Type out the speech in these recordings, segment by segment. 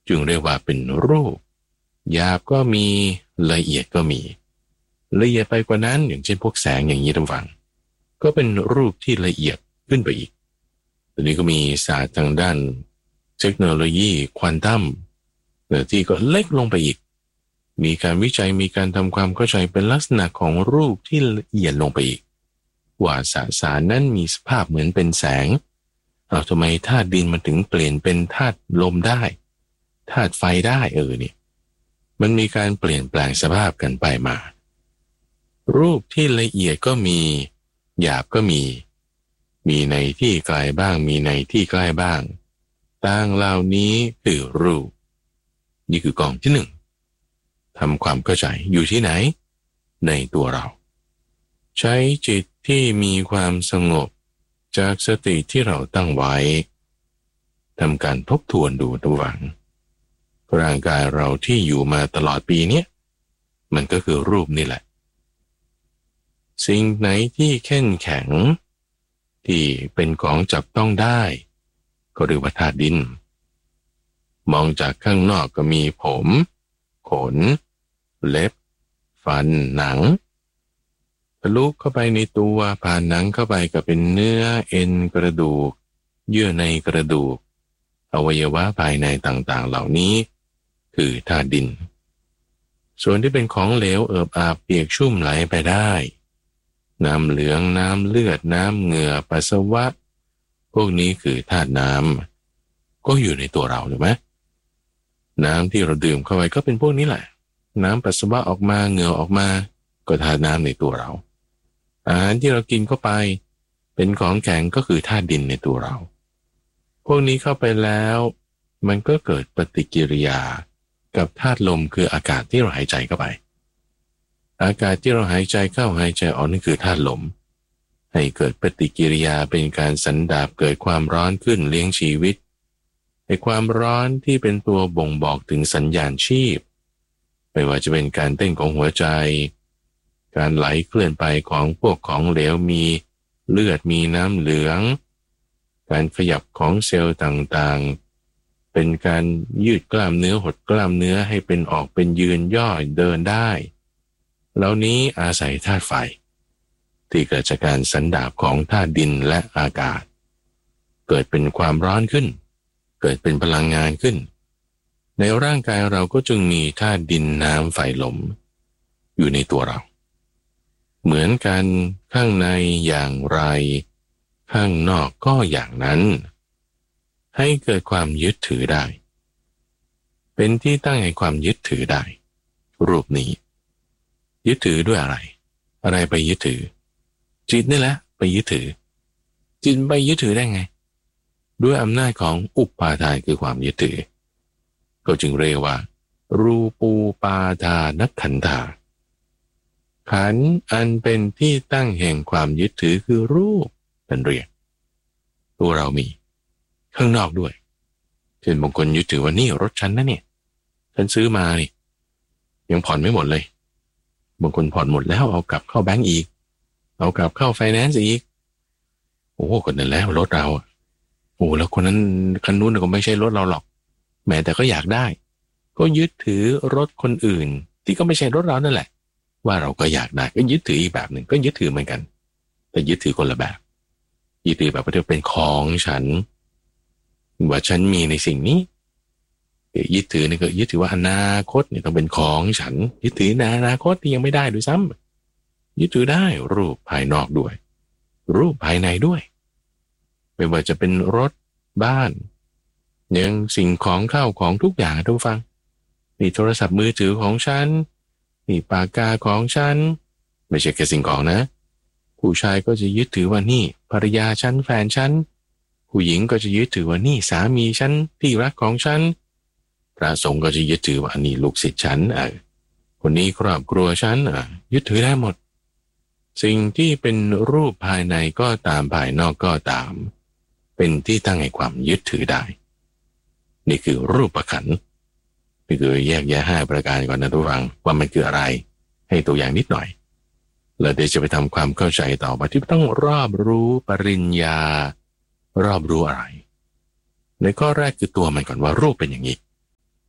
จึงเรียกว่าเป็นรูปหยาบก็มีละเอียดก็มีละเอียดไปกว่านั้นอย่างเช่นพวกแสงอย่างนี้ท่านฟังก็เป็นรูปที่ละเอียดขึ้นไปอีกตอนนี้ก็มีศาสตร์ทางด้านเทคโนโลยีควอนตัมที่ก็เล็กลงไปอีกมีการวิจัยมีการทำความเข้าใจเป็นลักษณะของรูปที่ละเอียดลงไปอีกว่าสสารนั้นมีสภาพเหมือนเป็นแสงทำไมธาตุดินมันถึงเปลี่ยนเป็นธาตุลมได้ธาตุไฟได้นี่มันมีการเปลี่ยนแปลงสภาพกันไปมารูปที่ละเอียดก็มีหยาบก็มีในที่ไกลบ้างมีในที่ใกล้บ้างต่างเหล่านี้คือรูปนี่คือกองที่หนึ่งทำความเข้าใจอยู่ที่ไหนในตัวเราใช้จิตที่มีความสงบจากสติที่เราตั้งไว้ทำการทบทวนดูตัวหวังร่างกายเราที่อยู่มาตลอดปีนี้มันก็คือรูปนี่แหละสิ่งไหนที่เข้มแข็งที่เป็นของจับต้องได้ก็เรียกว่าธาตุดินมองจากข้างนอกก็มีผมขนเล็บฟันหนังทะลุเข้าไปในตัวผ่านหนังเข้าไปก็เป็นเนื้อเอ็นกระดูกเยื่อในกระดูกอวัยวะภายในต่างๆเหล่านี้คือธาตุดินส่วนที่เป็นของเหลวเอิบอาบเปียกชุ่มไหลไปได้น้ำเหลืองน้ำเลือดน้ำเหงื่อปัสสาวะพวกนี้คือธาตุน้ำก็อยู่ในตัวเราถูกไหมน้ำที่เราดื่มเข้าไปก็เป็นพวกนี้แหละน้ำปัสสาวะออกมาเหงื่อออกมาก็ธาตุน้ำในตัวเราอาหารที่เรากินเข้าไปเป็นของแข็งก็คือธาตุดินในตัวเราพวกนี้เข้าไปแล้วมันก็เกิดปฏิกิริยากับธาตุลมคืออากาศที่เราหายใจเข้าไปอากาศที่เราหายใจเข้าหายใจออกนี่คือธาตุลมให้เกิดปฏิกิริยาเป็นการสันดาปเกิดความร้อนขึ้นเลี้ยงชีวิตไอ้ความร้อนที่เป็นตัวบ่งบอกถึงสัญญาณชีพไม่ว่าจะเป็นการเต้นของหัวใจการไหลเคลื่อนไปของพวกของเหลวมีเลือดมีน้ำเหลืองการขยับของเซลล์ต่างๆเป็นการยืดกล้ามเนื้อหดกล้ามเนื้อให้เป็นออกเป็นยืนย่อเดินได้เหล่านี้อาศัยธาตุไฟที่เกิดจากการสันดาปของธาตุดินและอากาศเกิดเป็นความร้อนขึ้นเกิดเป็นพลังงานขึ้นในร่างกายเราก็จึงมีธาตุดินน้ำไฟลมอยู่ในตัวเราเหมือนกันข้างในอย่างไรข้างนอกก็อย่างนั้นให้เกิดความยึดถือได้เป็นที่ตั้งให้ความยึดถือได้รูปนี้ยึดถือด้วยอะไรไปยึดถือจิตนี่แหละไปยึดถือจิตไปยึดถือได้ไงด้วยอำนาจของอุปาทานคือความยึดถือก็จึงเรียกว่ารูปูปาทานขันธาขันธ์อันเป็นที่ตั้งแห่งความยึดถือคือรูปเป็นเรียกตัวเรามีข้างนอกด้วยเช่นบางคนยึดถือว่านี่รถฉันนะเนี่ยฉันซื้อมานี่ยังผ่อนไม่หมดเลยบางคนผ่อนหมดแล้วเอากลับเข้าแบงก์อีกเอากลับเข้าไฟแนนซ์อีกโอ้คนนั้นแล้วรถเราโอ้แล้วคนนั้นคันนู้นก็ไม่ใช่รถเราหรอกแม้แต่ก็อยากได้ก็ยึดถือรถคนอื่นที่ก็ไม่ใช่รถเรานั่นแหละว่าเราก็อยากได้ก็ยึดถืออีกแบบหนึ่งก็ยึดถือเหมือนกันแต่ยึดถือคนละแบบยึดถือแบบว่าเป็นของฉันว่าฉันมีในสิ่งนี้ยึดถือนี่ก็ยึดถือว่าอนาคตนี่ต้องเป็นของฉันยึดถือในอนาคตที่ยังไม่ได้ด้วยซ้ำยึดถือได้รูปภายนอกด้วยรูปภายในด้วยไม่ว่าจะเป็นรถบ้านยังสิ่งของเข้าของทุกอย่างทุกฟังนี่โทรศัพท์มือถือของฉันนี่ปากกาของฉันไม่ใช่แค่สิ่งของนะผู้ชายก็จะยึดถือว่านี่ภรรยาฉันแฟนฉันผู้หญิงก็จะยึดถือว่านี่สามีฉันที่รักของฉันพระสงฆ์ก็จะยึดถือว่านี่ลูกศิษย์ฉันคนนี้ครอบครัวฉันยึดถือได้หมดสิ่งที่เป็นรูปภายในก็ตามภายนอกก็ตามเป็นที่ตั้งให้ความยึดถือได้นี่คือรูปขันธ์นี่คือแยกแยะ5ประการก่อนนะทุกท่านว่ามันคืออะไรให้ตัวอย่างนิดหน่อยแล้วเดี๋ยวจะไปทำความเข้าใจต่อไปที่ต้องรอบรู้ปริญญารอบรู้อะไรในข้อแรกคือตัวมันก่อนว่ารูปเป็นอย่างนี้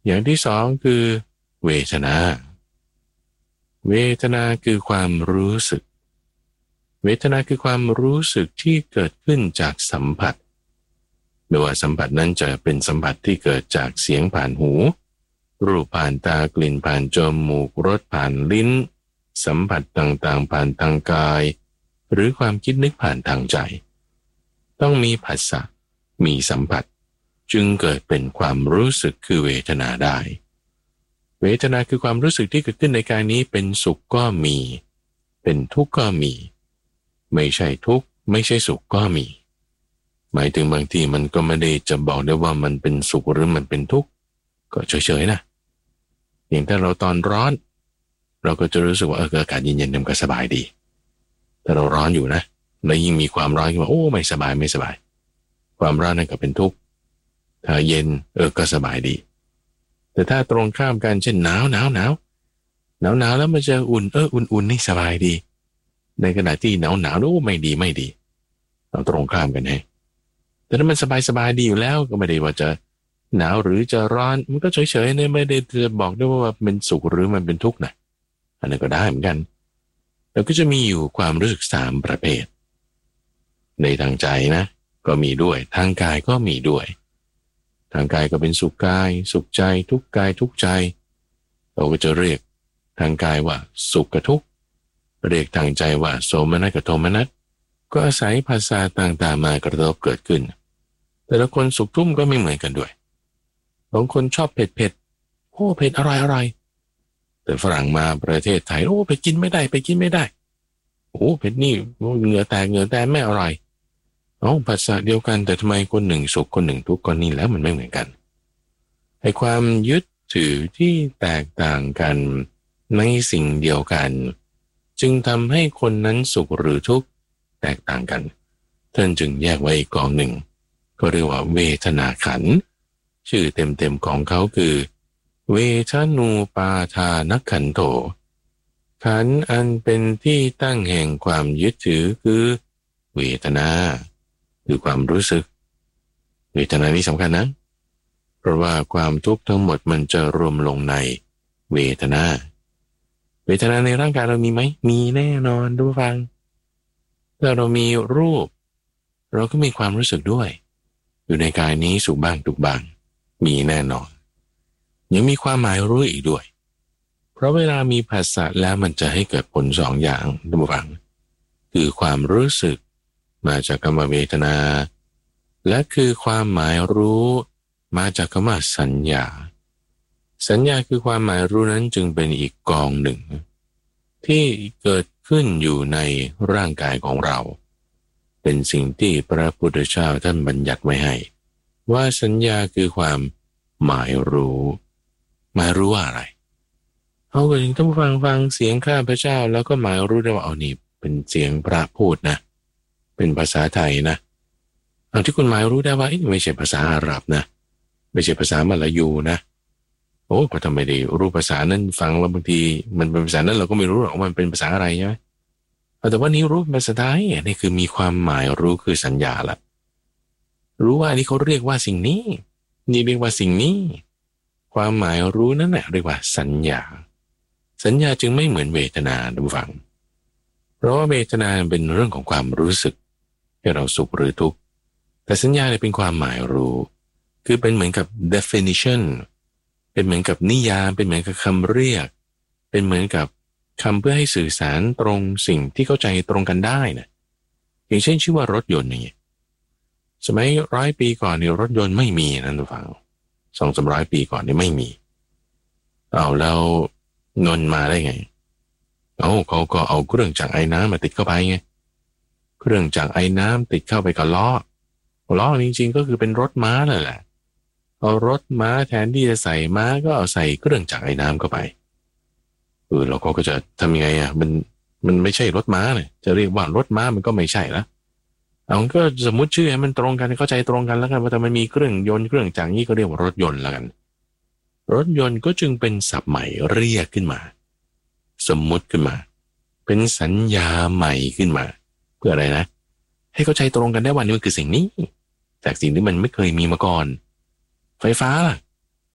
อย่างที่สองคือเวทนาเวทนาคือความรู้สึกเวทนาคือความรู้สึกที่เกิดขึ้นจากสัมผัสไม่ว่าสัมผัสนั้นจะเป็นสัมผัสที่เกิดจากเสียงผ่านหูรูปผ่านตากลิ่นผ่านจมูกรสผ่านลิ้นสัมผัสต่างๆผ่านทางกายหรือความคิดนึกผ่านทางใจต้องมีผัสสะมีสัมผัสจึงเกิดเป็นความรู้สึกคือเวทนาได้เวทนาคือความรู้สึกที่เกิดขึ้นในกายนี้เป็นสุขก็มีเป็นทุกข์ก็มีไม่ใช่ทุกข์ไม่ใช่สุขก็มีหมายถึงบางทีมันก็ไม่ได้จะบอกได้ว่ามันเป็นสุขหรือมันเป็นทุกข์ก็เฉยๆนะอย่างถ้าเราตอนร้อนเราก็จะรู้สึกว่าอากาศเย็นๆมันก็สบายดีแต่เราร้อนอยู่นะแล้วยิ่งมีความร้อนขึ้นมาโอ้ไม่สบายไม่สบายความร้อนนั่นก็เป็นทุกข์ถ้าเย็นก็สบายดีแต่ถ้าตรงข้ามกันเช่นหนาวแล้วมันจะอุ่นอุ่นนี่สบายดีในขณะที่หนาวโอ้ไม่ดีเราตรงข้ามกันให้แต่ถ้ามันสบายดีอยู่แล้วก็ไม่ได้ว่าจะหนาวหรือจะร้อนมันก็เฉยๆเนี่ยไม่ได้จะบอกได้ว่าเป็นสุขหรือมันเป็นทุกข์นะอันนั้นก็ได้เหมือนกันแล้วก็จะมีอยู่ความรู้สึก3ประเภทในทางใจนะก็มีด้วยทางกายก็มีด้วยทางกายก็เป็นสุขกายสุขใจทุกข์กายทุกข์ใจเราก็จะเรียกทางกายว่าสุขกับทุกข์เรียกทางใจว่าโสมนัสกับโทมนัสก็อาศัยภาษาต่างๆมากระทบเกิดขึ้นแต่ละคนสุขทุกข์ก็ไม่เหมือนกันด้วยบางคนชอบเผ็ดโอ้เผ็ดอร่อยแต่ฝรั่งมาประเทศไทยโอ้เผ็ดกินไม่ได้โอ้เผ็ดนี่เหงื่อแตกไม่อร่อยภาษาเดียวกันแต่ทำไมคนหนึ่งสุขคนหนึ่งทุกข์ก็นี่แล้วมันไม่เหมือนกันไอ้ความยึดถือที่แตกต่างกันในสิ่งเดียวกันจึงทำให้คนนั้นสุขหรือทุกข์แตกต่างกันท่านจึงแยกไว้อีกกองหนึ่งก็เรียกว่าเวทนาขันธ์ชื่อเต็มๆของเขาคือเวทนูปาทานขันโธขันธ์อันเป็นที่ตั้งแห่งความยึดถือคือเวทนาคือความรู้สึกเวทนานี้สำคัญนะเพราะว่าความทุกข์ทั้งหมดมันจะรวมลงในเวทนาในร่างกายเรามีไหมมีแน่นอนทุกฟังถ้าเรามีรูปเราก็มีความรู้สึกด้วยอยู่ในกายนี้สุขบ้างทุกข์บ้างมีแน่นอนยังมีความหมายรู้อีกด้วยเพราะเวลามีภาษาแล้วมันจะให้เกิดผล2อย่างทุกฟังคือความรู้สึกมาจากคำว่าเวทนาและคือความหมายรู้มาจากคำว่าสัญญาคือความหมายรู้นั้นจึงเป็นอีกกองหนึ่งที่เกิดขึ้นอยู่ในร่างกายของเราเป็นสิ่งที่พระพุทธเจ้าท่านบัญญัติไว้ให้ว่าสัญญาคือความหมายรู้ว่าอะไรเอาก็ถึงต้องฟังเสียงข้าพเจ้าแล้วก็หมายรู้ได้ว่าเอานี่เป็นเสียงพระพูดนะเป็นภาษาไทยนะเอาที่คุณหมายรู้ได้ว่าไม่ใช่ภาษาอาหรับนะไม่ใช่ภาษามลายูนะโอ้ก็ทำไมได้รู้ภาษานั้นฟังแล้วบางทีมันเป็นภาษานั้นเราก็ไม่รู้หรอกว่ามันเป็นภาษาอะไรใช่ไหมแต่ว่านี้รู้ภาษาไทยนี่คือมีความหมายรู้คือสัญญาละรู้ว่านี่เขาเรียกว่าสิ่งนี้นี่เรียกว่าสิ่งนี้ความหมายรู้นั่นแหละเรียกว่าสัญญาจึงไม่เหมือนเวทนาดูฟังเพราะว่าเวทนาเป็นเรื่องของความรู้สึกที่เราสุขหรือทุกข์แต่สัญญาเป็นความหมายรู้คือเป็นเหมือนกับ definition เป็นเหมือนกับนิยามเป็นเหมือนกับคำเรียกเป็นเหมือนกับคำเพื่อให้สื่อสารตรงสิ่งที่เข้าใจตรงกันได้นะอย่างเช่นชื่อว่ารถยนต์อย่างเงี้ยสมัย100 ปีก่อนนี่รถยนต์ไม่มีนะทุกฝั่ง200-300 ปีก่อนนี่ไม่มีแล้วนนมาได้ไงเขาก็เอาเครื่องจักรไอ้น้ำมาติดเข้าไปไงเครื่องจักรไอ้น้ำติดเข้าไปกับล้อจริงๆก็คือเป็นรถม้านั่นแหละเอารถม้าแทนที่จะใส่ม้าก็เอาใส่เครื่องจักรไอ้น้ำเข้าไปเราก็จะทำยังไงมันไม่ใช่รถม้าเนี่ยจะเรียกว่ารถม้ามันก็ไม่ใช่ละก็สมมุติชื่อให้มันตรงกันเข้าใจตรงกันแล้วกันว่าถ้ามันมีเครื่องยนต์เครื่องจักรนี้ก็เรียกว่ารถยนต์แล้วกันรถยนต์ก็จึงเป็นศัพท์ใหม่เรียกขึ้นมาสมมุติขึ้นมาเป็นสัญญาใหม่ขึ้นมาเพื่ออะไรนะให้เข้าใจตรงกันได้ว่านี่มันคือสิ่งนี้แต่สิ่งที่มันไม่เคยมีมาก่อนไฟฟ้าล่ะ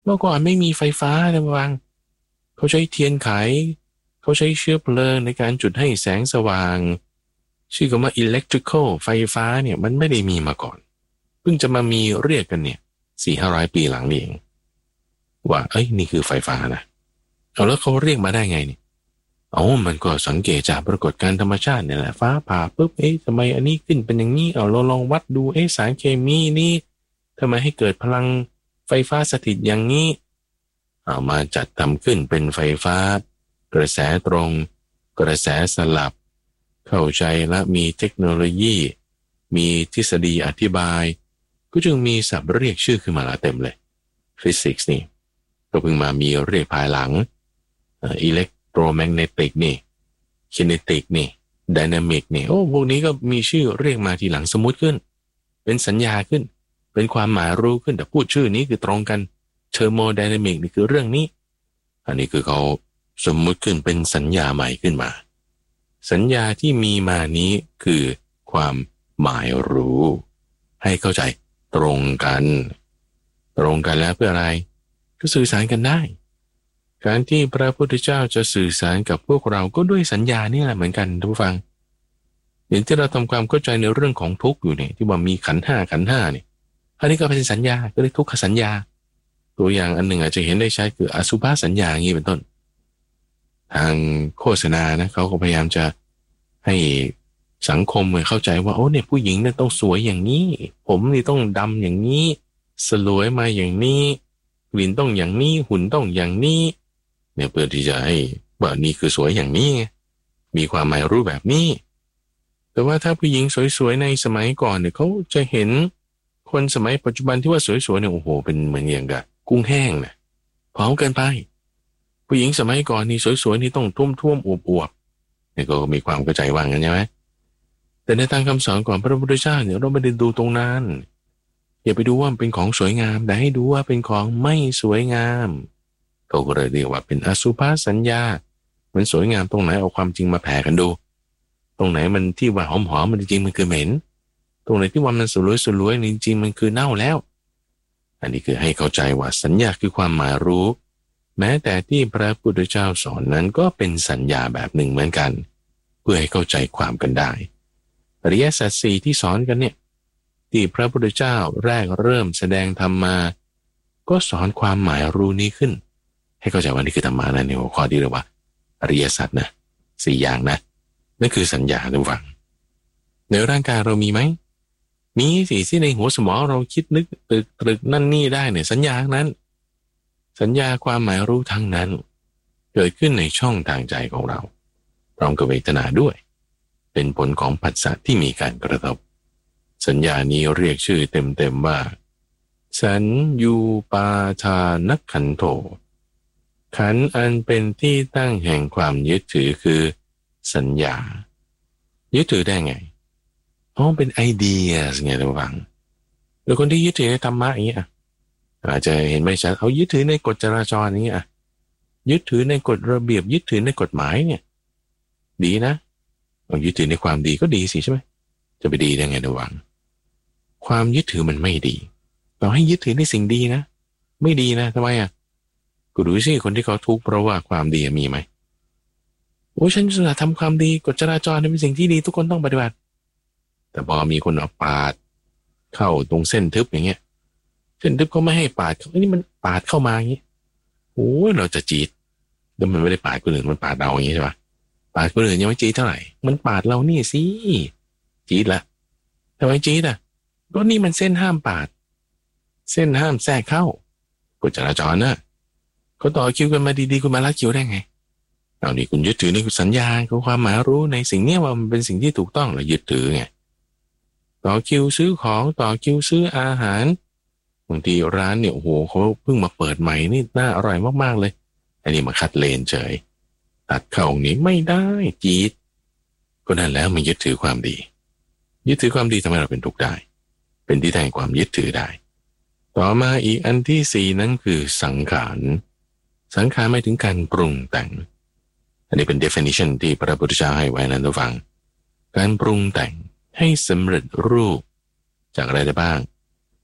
มื่อก่อนไม่มีไฟฟ้านะวางเขาใช้เทียนไขเขาใช้เชื้อเพลิงในการจุดให้แสงสว่างชื่อคำว่า electrical ไฟฟ้าเนี่ยมันไม่ได้มีมาก่อนเพิ่งจะมามีเรียกกันเนี่ย400-500 ปีหลังนี่เองว่าเอ้ยนี่คือไฟฟ้านะเอาแล้วเขาเรียกมาได้ไงเนี่ยมันก็สังเกตจากปรากฏการณ์ธรรมชาติเนี่ยแหละฟ้าผ่าปุ๊บทำไมอันนี้ขึ้นเป็นอย่างนี้เราลองวัดดูสารเคมีนี่ทำไมให้เกิดพลังไฟฟ้าสถิตอย่างนี้เอามาจัดทำขึ้นเป็นไฟฟ้ากระแสตรงกระแสสลับเข้าใจและมีเทคโนโลยีมีทฤษฎีอธิบายก็จึงมีศัพท์เรียกชื่อขึ้นมาละเต็มเลยฟิสิกส์นี่ก็เพิ่งมามีเรียกภายหลังอิเล็กโทรแมกเนติกนี่คิเนติกนี่ไดนามิกนี่พวกนี้ก็มีชื่อเรียกมาทีหลังสมมุติขึ้นเป็นสัญญาขึ้นเป็นความหมายรู้ขึ้นแต่พูดชื่อนี้คือตรงกันเทอร์โมไดนามิกนี่คือเรื่องนี้อันนี้คือเขาสมมุติขึ้นเป็นสัญญาใหม่ขึ้นมาสัญญาที่มีมานี้คือความหมายรู้ให้เข้าใจตรงกันแล้วเพื่ออะไรก็สื่อสารกันได้การที่พระพุทธเจ้าจะสื่อสารกับพวกเราก็ด้วยสัญญานี่แหละเหมือนกันทุกฟังอย่างที่เราทำความเข้าใจในเรื่องของทุกข์อยู่เนี่ยที่ว่ามีขันธ์ห้าเนี่ยอันนี้ก็เป็นสัญญาก็เรียกทุกขสัญญาตัวอย่างอันหนึ่งอาจจะเห็นได้ชัดคืออสุภสัญญาอย่างนี้เป็นต้นทางโฆษณานะเขาก็พยายามจะให้สังคมเข้าใจว่าเนี่ยผู้หญิงเนี่ยต้องสวยอย่างนี้ผมนี่ต้องดำอย่างนี้สลวยมาอย่างนี้กลิ่นต้องอย่างนี้หุ่นต้องอย่างนี้เนี่ยเพื่อที่จะให้ว่านี่คือสวยอย่างนี้มีความหมายรู้แบบนี้แต่ว่าถ้าผู้หญิงสวยๆในสมัยก่อนเนี่ยเขาจะเห็นคนสมัยปัจจุบันที่ว่าสวยๆเนี่ยเป็นเหมือนอย่างกับกุ้งแห้งนะผอมเกินไปผู้หญิงสมัยก่อนนี่สวยๆนี่ต้องท่วมอวบๆเนี่ยก็มีความเข้าใจว่างั้นใช่ไหมแต่ในทางคำสอนของพระพุทธเจ้าเนี่ยเราไม่ได้ดูตรงนั้นอย่าไปดูว่าเป็นของสวยงามแต่ให้ดูว่าเป็นของไม่สวยงามเขาก็เลยเรียกว่าเป็นอสุภสัญญามันสวยงามตรงไหนเอาความจริงมาแผ่กันดูตรงไหนมันที่ว่าหอมมันจริงมันคือเหม็นตรงไหนที่ว่ามันสลวยจริงมันคือเน่าแล้วอันนี้คือให้เข้าใจว่าสัญญาคือความหมายรู้แม้แต่ที่พระพุทธเจ้าสอนนั้นก็เป็นสัญญาแบบหนึ่งเหมือนกันเพื่อให้เข้าใจความกันได้อริยสัจสี่ที่สอนกันเนี่ยที่พระพุทธเจ้าแรกเริ่มแสดงธรรมมาก็สอนความหมายรู้นี้ขึ้นให้เข้าใจว่านี่คือธรรมะนะในหัวข้อที่เรียกว่าอริยสัจนะสี่อย่างนะนั่นคือสัญญาทุกฝั่งในร่างกายเรามีไหมมีสิที่ในหัวสมองเราคิดนึกตรึกนั่นนี่ได้เนี่ยสัญญานั้นสัญญาความหมายรู้ทั้งนั้นเกิดขึ้นในช่องทางใจของเราพร้อมกับเวทนาด้วยเป็นผลของผัสสะที่มีการกระทบสัญญานี้เรียกชื่อเต็มๆว่าสัญญูปาทานขันโธขันธ์อันเป็นที่ตั้งแห่งความยึดถือคือสัญญายึดถือได้ไงเป็นไอเดียไงระวังหรือคนที่ยึดถือในธรรมะอย่างเงี้ยอาจจะเห็นไม่ชัดยึดถือในกฎจราจรอย่างเงี้ยยึดถือในกฎระเบียบยึดถือในกฎหมายเนี่ยดีนะยึดถือในความดีก็ดีสิใช่ไหมจะไปดีได้ไงระวังความยึดถือมันไม่ดีเราให้ยึดถือในสิ่งดีนะไม่ดีนะทำไมก็ดูสิคนที่เขาทุกข์เพราะว่าความดีมีไหมฉันจะทำความดีกฎจราจรเป็นสิ่งที่ดีทุกคนต้องปฏิบัติแต่พอมีคนเอาปาดเข้าตรงเส้นทึบอย่างเงี้ยเส้นทึบเขาไม่ให้ปาดนี่มันปาดเข้ามาอย่างงี้เราจะจี๊ดแล้วมันไม่ได้ปาดคนอื่นมันปาดเราอย่างงี้ใช่ปะปาดคนอื่นยังไม่จี๊ดเท่าไหร่มันปาดเรานี่สิจี๊ดละทำไมจี๊ดก็นี่มันเส้นห้ามปาดเส้นห้ามแทรกเข้ากฎจราจรนะเขาต่อคิวกันมาดีๆคุณมาลักคิวได้ไงนี่คุณยึดถือในสัญญาคือความหมายรู้ในสิ่งนี้ว่ามันเป็นสิ่งที่ถูกต้องเรายึดถือไงต่อคิวซื้อของต่อคิวซื้ออาหารบางทีร้านเนี่ยเขาเพิ่งมาเปิดใหม่นี่น่าอร่อยมากๆเลยอันนี้มาคัดเลนเฉยตัดเข้านี้ไม่ได้จี๊ดก็นั่นแล้วมันยึดถือความดียึดถือความดีทำให้เราเป็นทุกข์ได้เป็นที่แทนความยึดถือได้ต่อมาอีกอันที่สี่นั้นคือสังขารหมายถึงการปรุงแต่งอันนี้เป็น definition ที่พระพุทธเจ้าให้ไว้นั้นทุกฟังการปรุงแต่งให้สำเร็จรูปจากอะไรได้บ้าง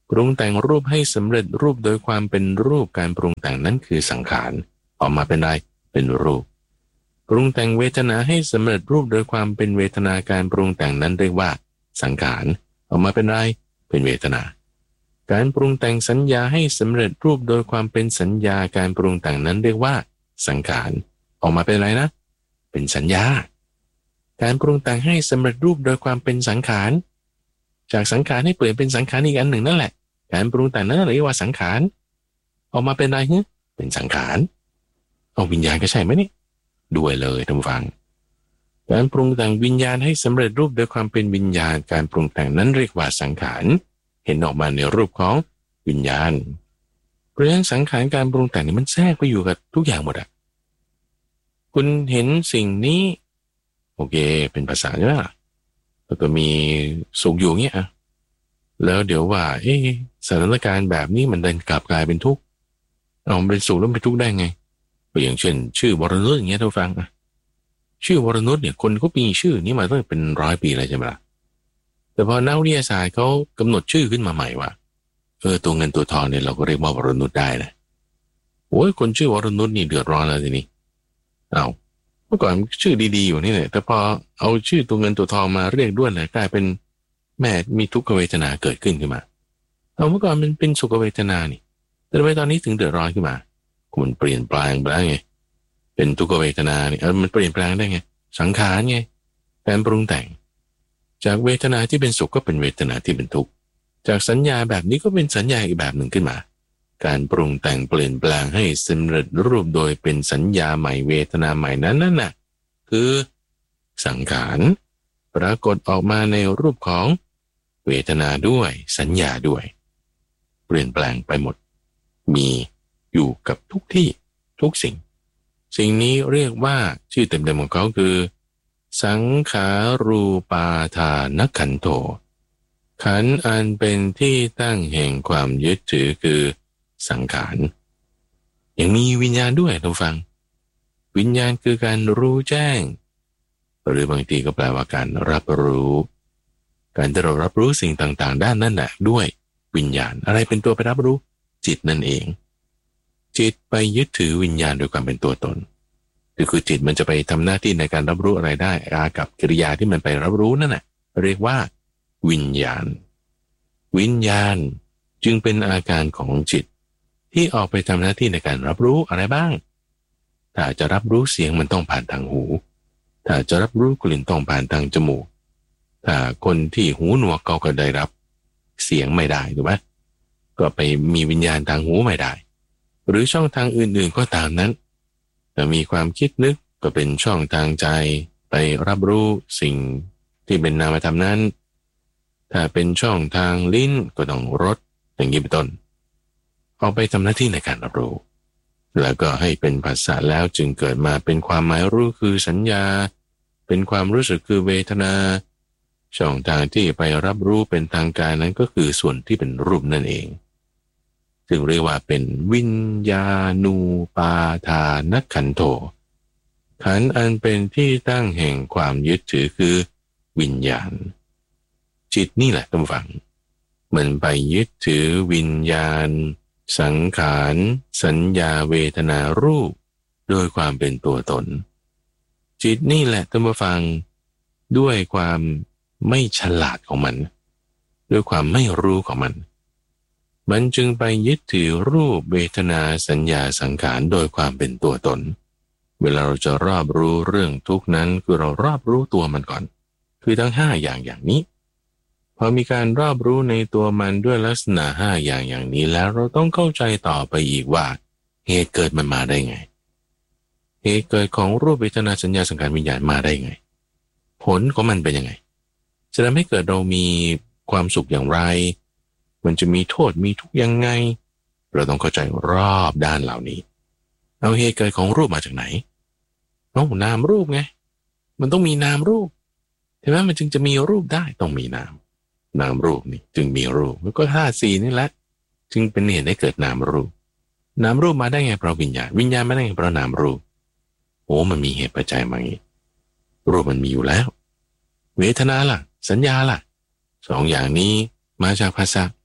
ปรุงแต่งรูปให้สำเร็จรูปโดยความเป็นรูปการปรุงแต่งนั้นคือสังขารออกมาเป็นอะไรเป็นรูปปรุงแต่งเวทนาให้สำเร็จรูปโดยความเป็นเวทนาการปรุงแต่งนั้นเรียกว่าสังขารออกมาเป็นอะไรเป็นเวทนาการปรุงแต่งสัญญาให้สำเร็จรูปโดยความเป็นสัญญาการปรุงแต่งนั้นเรียกว่าสังขารออกมาเป็นอะไรนะเป็นสัญญาการปรุงแต่งให้สำเร็จรูปโดยความเป็นสังขารจากสังขารให้เปลี่ยนเป็นสังขารอีกอันหนึ่งนั่นแหละการปรุงแต่งนั้นเรียกว่าสังขารออกมาเป็นอะไรเป็นสังขารเอาวิญญาณก็ใช่ไหมนี่ด้วยเลยท่านผู้ฟังการปรุงแต่งวิญญาณให้สำเร็จรูปโดยความเป็นวิญญาณการปรุงแต่งนั้นเรียกว่าสังขารเห็นออกมาในรูปของวิญญาณเพราะฉะนั้นสังขารการปรุงแต่งนี่มันแทรกไปอยู่กับทุกอย่างหมดอ่ะคุณเห็นสิ่งนี้โอเคเป็นภาษาใช่ไหมแล้วก็มีสุขอยู่เงี้ยแล้วเดี๋ยวว่าสถานการณ์แบบนี้มันเดินกลับกลายเป็นทุกข์เอาเป็นสุขแล้วเป็นทุกข์ได้ไงอย่างเช่นชื่อวรนุชอย่างเงี้ยท่านฟังชื่อวรนุชเนี่ยคนเขามีชื่อนี้มาตั้งเป็น100 ปีเลยใช่ไหมล่ะแต่พอนักวิทยาศาสตร์เขากำหนดชื่อขึ้นมาใหม่ว่าตัวเงินตัวทองเนี่ยเราก็เรียกว่าวรนุชได้นะโอ้ยคนชื่อวรนุชนี่เดือดร้อนแล้วทีนี้เมื่อก่อนชื่อดีๆอยู่นี่แหละแต่พอเอาชื่อตัวเงินตัวทองมาเรียกด้วยเลยกลายเป็นแม่มีทุกขเวทนาเกิดขึ้นมาเมื่อก่อนมันเป็นสุขเวทนานี่แต่ทำไมตอนนี้ถึงเดือดร้อนขึ้นมามันเปลี่ยนแปลงไปแล้วไงเป็นทุกขเวทนานี่มันเปลี่ยนแปลงได้ไงสังขารไงการปรุงแต่งจากเวทนาที่เป็นสุขก็เป็นเวทนาที่เป็นทุกข์จากสัญญาแบบนี้ก็เป็นสัญญาอีกแบบหนึ่งขึ้นมาการปรุงแต่งเปลี่ยนแปลงให้สำเร็จรูปโดยเป็นสัญญาใหม่เวทนาใหม่นั้นน่ะคือสังขารปรากฏออกมาในรูปของเวทนาด้วยสัญญาด้วยเปลี่ยนแปลงไปหมดมีอยู่กับทุกที่ทุกสิ่งนี้เรียกว่าชื่อเต็มๆของเขาคือสังขารูปาทานขันโธขันธ์อันเป็นที่ตั้งแห่งความยึดถือคือสังขารยังมีวิญญาณด้วยท่านฟังวิญญาณคือการรู้แจ้งหรือบางทีก็แปลว่าการรับรู้การที่เรารับรู้สิ่งต่างๆด้านนั้นแหละด้วยวิญญาณอะไรเป็นตัวไปรับรู้จิตนั่นเองจิตไปยึดถือวิญญาณโดยความเป็นตัวตนคือจิตมันจะไปทำหน้าที่ในการรับรู้อะไรได้อากับกิริยาที่มันไปรับรู้นั่นน่ะเรียกว่าวิญญาณวิญญาณจึงเป็นอาการของจิตที่ออกไปทำหน้าที่ในการรับรู้อะไรบ้างถ้าจะรับรู้เสียงมันต้องผ่านทางหูถ้าจะรับรู้กลิ่นต้องผ่านทางจมูกถ้าคนที่หูหนวกก็ได้รับเสียงไม่ได้ถูกไหมก็ไปมีวิญญาณทางหูไม่ได้หรือช่องทางอื่นๆก็ตามนั้นแต่มีความคิดนึกก็เป็นช่องทางใจไปรับรู้สิ่งที่เป็นนามธรรมนั้นถ้าเป็นช่องทางลิ้นก็ต้องรสอย่างนี้เป็นต้นเอาไปทำหน้าที่ในการรับรู้แล้วก็ให้เป็นภาษาแล้วจึงเกิดมาเป็นความหมายรู้คือสัญญาเป็นความรู้สึกคือเวทนาช่องทางที่ไปรับรู้เป็นทางกายนั้นก็คือส่วนที่เป็นรูปนั่นเองจึงเรียกว่าเป็นวิญญาณูปาทานขันโธขันธ์อันเป็นที่ตั้งแห่งความยึดถือคือวิญญาณจิตนี่แหละท่านผู้ฟังมันไปยึดถือวิญญาณสังขารสัญญาเวทนารูปโดยความเป็นตัวตนจิตนี่แหละท่านผู้ฟังด้วยความไม่ฉลาดของมันด้วยความไม่รู้ของมันจึงไปยึดถือรูปเวทนาสัญญาสังขารโดยความเป็นตัวตนเวลาเราจะรอบรู้เรื่องทุกนั้นคือเรารอบรู้ตัวมันก่อนคือทั้ง5อย่างนี้พอมีการรอบรู้ในตัวมันด้วยลักษณะ5อย่างนี้แล้วเราต้องเข้าใจต่อไปอีกว่าเหตุเกิดมันมาได้ไงเหตุเกิดของรูปเวทนาสัญญาสังขารวิญญาณมาได้ไงผลของมันเป็นยังไงจะทำให้เกิดเรามีความสุขอย่างไรมันจะมีโทษมีทุกข์ยังไงเราต้องเข้าใจรอบด้านเหล่านี้เอาเหตุเกิดของรูปมาจากไหนนามรูปไงมันต้องมีนามรูปใช่ไหมมันจึงจะมีรูปได้ต้องมีนามรูปนี่จึงมีรูปแล้วก็ธาตุ4นี่แหละจึงเป็นเหตุให้เกิดนามรูปมาได้ไงเพราะวิญญาณมาได้ไงเพราะนามรูปมันมีเหตุปัจจัยมาอย่างนี้รูปมันมีอยู่แล้วเวทนาล่ะสัญญาล่ะ2อย่างนี้มาจากภาษา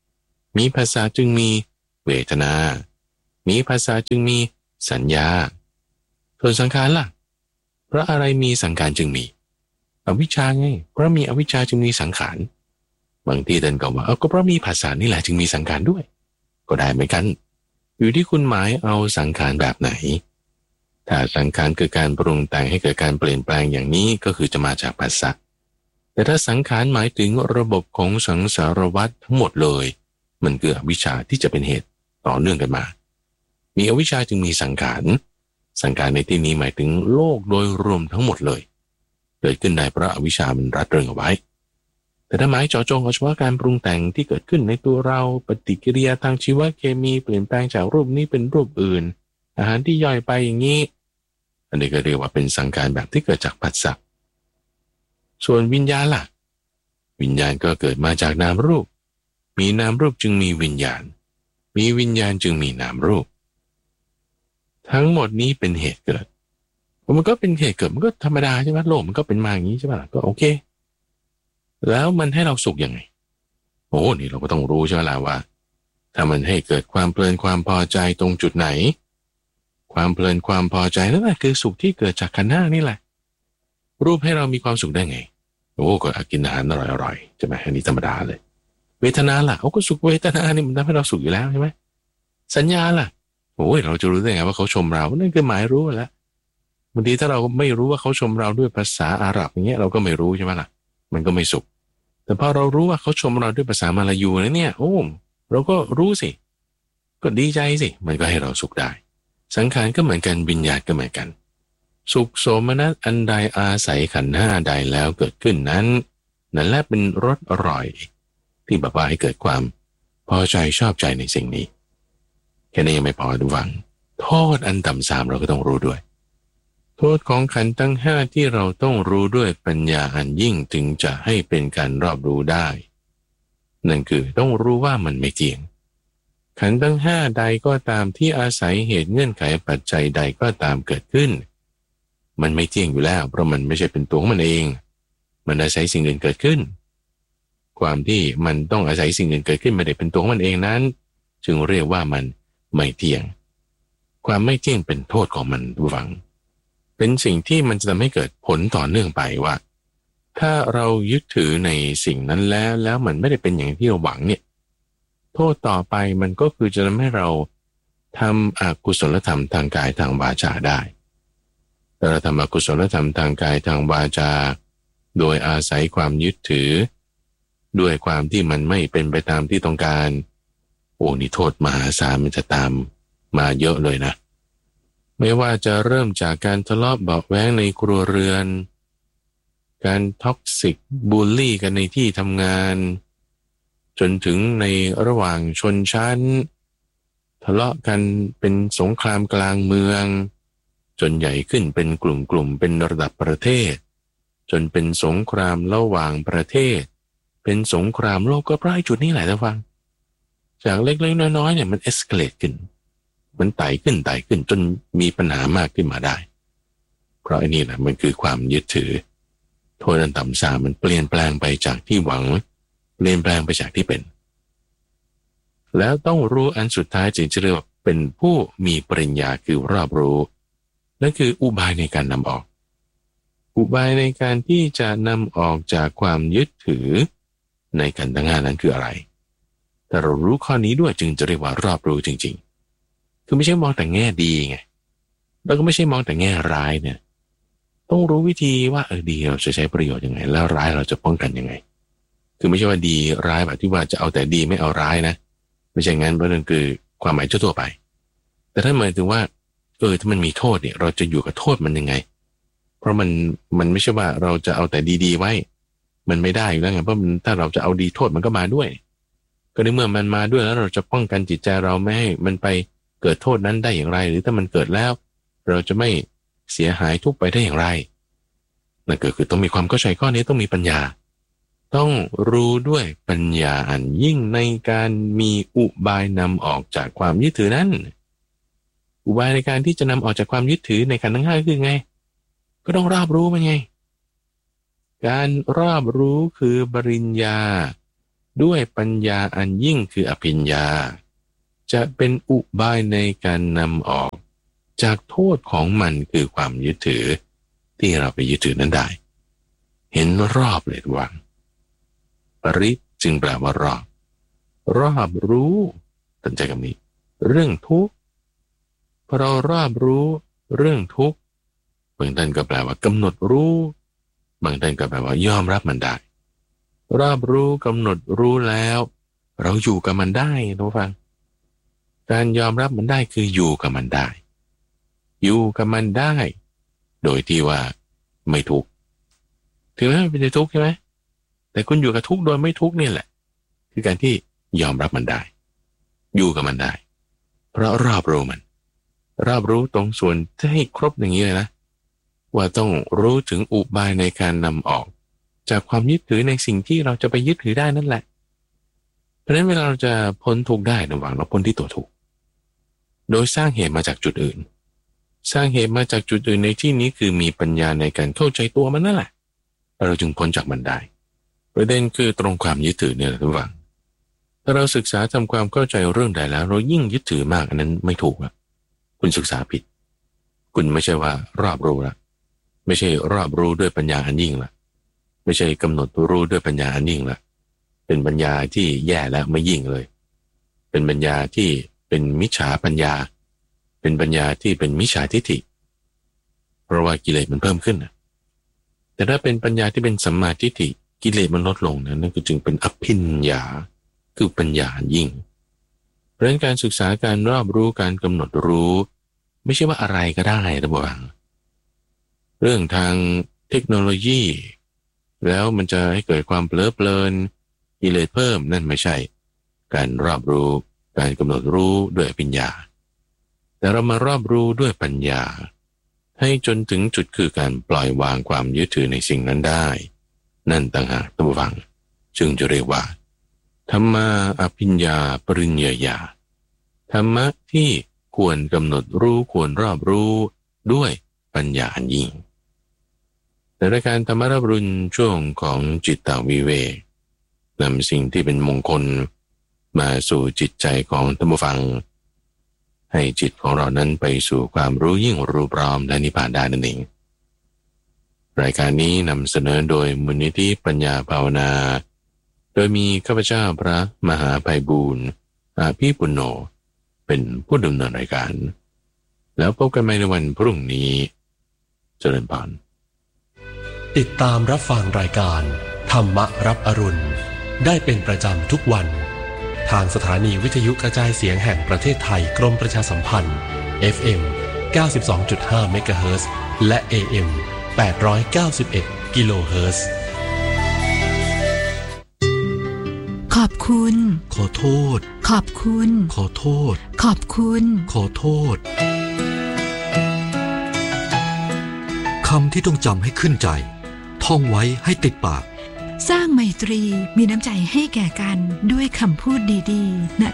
มีภาษาจึงมีเวทนามีภาษาจึงมีสัญญาส่วนสังขารล่ะเพราะอะไรมีสังขารจึงมีอวิชชาไงเพราะมีอวิชชาจึงมีสังขารบางทีท่านก็ว่าก็เพราะมีภาษานี่แหละจึงมีสังขารด้วยก็ได้เหมือนกันอยู่ที่คุณหมายเอาสังขารแบบไหนถ้าสังขารเกิดการปรุงแต่งให้เกิดการเปลี่ยนแปลงอย่างนี้ก็คือจะมาจากภาษาแต่ถ้าสังขารหมายถึงระบบของสังสารวัฏทั้งหมดเลยมันคืออวิชชาที่จะเป็นเหตุต่อเนื่องกันมามีอวิชชาจึงมีสังขารสังขารในที่นี้หมายถึงโลกโดยรวมทั้งหมดเลยเกิดขึ้นได้เพราะอวิชชามันรัดเริงเอาไว้แต่ถ้าหมายเจาะจงเอาเฉพาะการปรุงแต่งที่เกิดขึ้นในตัวเราปฏิกิริยาทางชีวเคมีเปลี่ยนแปลงจากรูปนี้เป็นรูปอื่นอาหารที่ย่อยไปอย่างนี้อันนี้ก็เรียกว่าเป็นสังขารแบบที่เกิดจากผัสสะส่วนวิญญาณล่ะวิญญาณก็เกิดมาจากนามรูปมีนามรูปจึงมีวิญญาณมีวิญญาณจึงมีนามรูปทั้งหมดนี้เป็นเหตุเกิดมันก็เป็นเหตุเกิดมันก็ธรรมดาใช่ไหมโลกมันก็เป็นมาอย่างนี้ใช่ไหมก็โอเคแล้วมันให้เราสุขยังไงโอ้นี่เราก็ต้องรู้ใช่ไหมล่ะว่าถ้ามันให้เกิดความเพลินความพอใจตรงจุดไหนความเพลินความพอใจนั่นแหละคือสุขที่เกิดจากขันธ์ห้านี่แหละรูปให้เรามีความสุขได้ไงโอ้ก็กินอาหารอร่อยๆใช่ไหมอันนี้ธรรมดาเลยเวทนาล่ะเขาก็สุขเวทนานี่มันทำให้เราสุขอยู่แล้วใช่ไหมสัญญาล่ะโอ้ยเราจะรู้ได้ไงว่าเขาชมเรานั่นคือหมายรู้แล้วบางทีถ้าเราไม่รู้ว่าเขาชมเราด้วยภาษาอาหรับอย่างเงี้ยเราก็ไม่รู้ใช่ไหมล่ะมันก็ไม่สุขแต่พอเรารู้ว่าเขาชมเราด้วยภาษามาลายูนะเนี่ยโอ้เราก็รู้สิก็ดีใจสิมันก็ให้เราสุขได้สังขารก็เหมือนกันวิญญาณก็เหมือนกันสุขโสมนัสอันใดอาศัยขันธ์ห้าใดแล้วเกิดขึ้นนั้นนั่นแหละเป็นรสอร่อยที่แบบว่าให้เกิดความพอใจชอบใจในสิ่งนี้แค่นี้ยังไม่พอดูฟังโทษอันต่ำสามเราก็ต้องรู้ด้วยโทษของขันธ์ทั้งห้าที่เราต้องรู้ด้วยปัญญาอันยิ่งถึงจะให้เป็นการรอบรู้ได้นั่นคือต้องรู้ว่ามันไม่เที่ยงขันธ์ทั้งห้าใดก็ตามที่อาศัยเหตุเงื่อนไขปัจจัยใดก็ตามเกิดขึ้นมันไม่เที่ยงอยู่แล้วเพราะมันไม่ใช่เป็นตัวของมันเองมันอาศัยสิ่งอื่นเกิดขึ้นความที่มันต้องอาศัยสิ่งอื่นเกิดขึ้นไม่ได้เป็นตัวของมันเองนั้นจึงเรียกว่ามันไม่เที่ยงความไม่เที่ยงเป็นโทษของมันดูฟังเป็นสิ่งที่มันจะทำให้เกิดผลต่อเนื่องไปว่าถ้าเรายึดถือในสิ่งนั้นแล้วมันไม่ได้เป็นอย่างที่เราหวังเนี่ยโทษต่อไปมันก็คือจะทำให้เราทำอกุศลธรรมทางกายทางวาจาได้แต่เราทำอกุศลธรรมทางกายทางวาจาโดยอาศัยความยึดถือด้วยความที่มันไม่เป็นไปตามที่ต้องการโอ้นี่โทษมหาศาลมันจะตามมาเยอะเลยนะไม่ว่าจะเริ่มจากการทะเลาะเบาะแว้งในครัวเรือนการท็อกซิกบูลลี่กันในที่ทำงานจนถึงในระหว่างชนชั้นทะเลาะกันเป็นสงครามกลางเมืองจนใหญ่ขึ้นเป็นกลุ่มๆเป็นระดับประเทศจนเป็นสงครามระหว่างประเทศเป็นสงครามโลกก็เพราะจุดนี้แหละท่านฟังจากเล็กๆน้อยๆเนี่ยมันเอ็กซ์เคเลตขึ้นมันไต่ขึ้นจนมีปัญหามากขึ้นมาได้เพราะอันนี้แหละมันคือความยึดถือโทษอันต่ำสามมันเปลี่ยนแปลงไปจากที่หวังเปลี่ยนแปลงไปจากที่เป็นแล้วต้องรู้อันสุดท้ายจึงจะเรียกว่าเป็นผู้มีปริญญาคือรอบรู้นั่นคืออุบายในการนำออกอุบายในการที่จะนำออกจากความยึดถือในขันธ์ทั้งห้านั้นคืออะไรแต่เรารู้ข้อนี้ด้วยจึงจะเรียกว่ารอบรู้จริงๆคือไม่ใช่มองแต่แง่ดีไงแล้วก็ไม่ใช่มองแต่แง่ร้ายเนี่ยต้องรู้วิธีว่าดีเราจะใช้ประโยชน์ยังไงแล้วร้ายเราจะป้องกันยังไงคือไม่ใช่ว่าดีร้ายแบบที่ว่าจะเอาแต่ดีไม่เอาร้ายนะไม่ใช่งั้นเพราะนั่นคือความหมายทั่วไปแต่ถ้าหมายถึงว่าถ้ามันมีโทษเนี่ยเราจะอยู่กับโทษมันยังไงเพราะมันไม่ใช่ว่าเราจะเอาแต่ดีๆไว้มันไม่ได้อยู่แล้วไงเพราะถ้าเราจะเอาดีโทษมันก็มาด้วยก็ในเมื่อมันมาด้วยแล้วเราจะป้องกันจิตใจเราไม่ให้มันไปเกิดโทษนั้นได้อย่างไรหรือถ้ามันเกิดแล้วเราจะไม่เสียหายทุกไปได้อย่างไรนั่นก็คือต้องมีความเข้าใจข้อนี้ต้องมีปัญญาต้องรู้ด้วยปัญญาอันยิ่งในการมีอุบายนำออกจากความยึดถือนั้นอุบายในการที่จะนำออกจากความยึดถือในขันธ์ทั้งห้าคือไงก็ต้องรอบรู้มันไงการรอบรู้คือปริญญาด้วยปัญญาอันยิ่งคืออภิญญาจะเป็นอุบายในการนำออกจากโทษของมันคือความยึดถือที่เราไปยึดถือนั้นได้เห็นรอบเลยทุกวันปริจึงแปลว่ารอบรอบรู้ตั้งใจกับนี้เรื่องทุกข์พอเรารอบรู้เรื่องทุกข์บางท่านก็แปลว่ากำหนดรู้บางท่านก็แปลว่ายอมรับมันได้รอบรู้กำหนดรู้แล้วเราอยู่กับมันได้ทุกฟังการยอมรับมันได้คืออยู่กับมันได้อยู่กับมันได้โดยที่ว่าไม่ทุกข์ถึงแม้มันเป็นทุกข์ใช่ไหมแต่คุณอยู่กับทุกข์โดยไม่ทุกข์นี่แหละคือการที่ยอมรับมันได้อยู่กับมันได้เพราะรอบรู้มันรอบรู้ตรงส่วนที่ให้ครบอย่างนี้เลยนะว่าต้องรู้ถึงอุบายในการนำออกจากความยึดถือในสิ่งที่เราจะไปยึดถือได้นั่นแหละเพราะฉะนั้นเวลาเราจะพ้นทุกข์ได้ระหว่างเราพ้นที่ตัวทุกข์โดยสร้างเหตุมาจากจุดอื่นสร้างเหตุมาจากจุดอื่นในที่นี้คือมีปัญญาในการเข้าใจตัวมันนั่นแหละเราจึงพ้นจากมันได้ประเด็นคือตรงความยึดถือเนี่ยระหว่างถ้าเราศึกษาทำความเข้าใจเรื่องใดแล้วเรายิ่งยึดถือมากอันนั้นไม่ถูกอะคุณศึกษาผิดคุณไม่ใช่ว่ารอบรู้ละไม่ใช่รอบรู้ด้วยปัญญาอันยิ่งละไม่ใช่กำหนดรู้ด้วยปัญญาอันยิ่งละเป็นปัญญาที่แย่และไม่ยิ่งเลยเป็นปัญญาที่เป็นมิจฉาปัญญาเป็นปัญญาที่เป็นมิจฉาทิฏฐิเพราะว่ากิเลสมันเพิ่มขึ้นนะแต่ถ้าเป็นปัญญาที่เป็นสัมมาทิฏฐิกิเลสมันลดลงนะนั่นก็จึงเป็นอภิญญาคือปัญญายิ่งเพราะฉะนั้นการศึกษาการรอบรู้การกำหนดรู้ไม่ใช่ว่าอะไรก็ได้ระวังเรื่องทางเทคโนโลยีแล้วมันจะให้เกิดความเพลิดเพลินกิเลสเพิ่มนั่นไม่ใช่การรอบรู้การกำหนดรู้ด้วยปัญญาแต่เรามารอบรู้ด้วยปัญญาให้จนถึงจุดคือการปล่อยวางความยึดถือในสิ่งนั้นได้นั่นต่างหากท่านผู้ฟังจึงจะเรียกว่าธรรมะอภิญญาปริญญาญาธรรมะที่ควรกำหนดรู้ควรรอบรู้ด้วยปัญญาอันยิ่งในรายการธรรมรับรุนช่วงของจิตตวิเวกนำสิ่งที่เป็นมงคลมาสู่จิตใจของท่านผู้ฟังให้จิตของเรานั้นไปสู่ความรู้ยิ่งรู้พร้อมและนิพพานได้นั่นเองรายการนี้นำเสนอโดยมูลนิธิปัญญาภาวนาโดยมีข้าพเจ้าพระมหาไพบูลย์อาภีปุณโญเป็นผู้ดำเนินรายการแล้วพบกันใหม่ในวันพรุ่งนี้เจริญพรติดตามรับฟังรายการธรรมรับอรุณได้เป็นประจำทุกวันทางสถานีวิทยุกระจายเสียงแห่งประเทศไทยกรมประชาสัมพันธ์ FM 92.5 เมกะเฮิรตซ์และ AM 891 กิโลเฮิรตซ์ขอบคุณขอโทษขอบคุณขอโทษขอบคุณขอโทษคำที่ต้องจำให้ขึ้นใจท่องไว้ให้ติดปากสร้างไมตรีมีน้ำใจให้แก่กันด้วยคำพูดดีๆ